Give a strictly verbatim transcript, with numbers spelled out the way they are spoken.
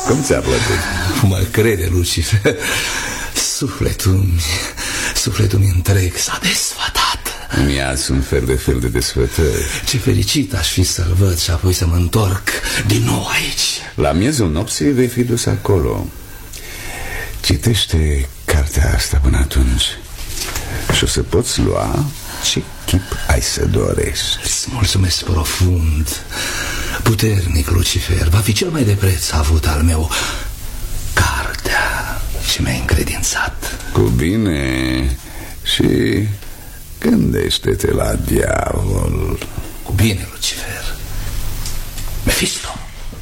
Cum ți-a plăcut? Mă crede, Lucifer. Sufletul Sufletul mi întreg s-a desfătat. Mi-ați un fel de fel de desfătări. Ce fericit aș fi să-l văd și apoi să mă întorc din nou aici. La miezul nopții vei fi dus acolo. Citește cartea asta până atunci și o să poți lua ce chip ai să dorești. Îți mulțumesc profund. Puternic, Lucifer. Va fi cel mai de preț avut al meu. Cartea ce mi-ai încredințat. Cu bine. Și gândește-te la diavol. Cu bine, Lucifer. Mephisto.